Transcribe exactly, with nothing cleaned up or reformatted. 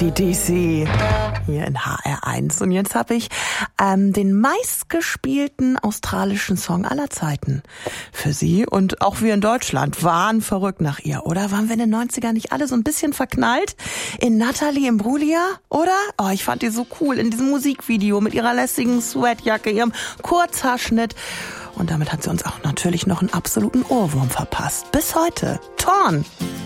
C D C hier in H R eins. Und jetzt habe ich ähm, den meistgespielten australischen Song aller Zeiten für Sie. Und auch wir in Deutschland waren verrückt nach ihr, oder? Waren wir in den neunzigern nicht alle so ein bisschen verknallt in Natalie Imbruglia, oder? Oh, ich fand die so cool in diesem Musikvideo mit ihrer lässigen Sweatjacke, ihrem Kurzhaarschnitt. Und damit hat sie uns auch natürlich noch einen absoluten Ohrwurm verpasst. Bis heute. Torn!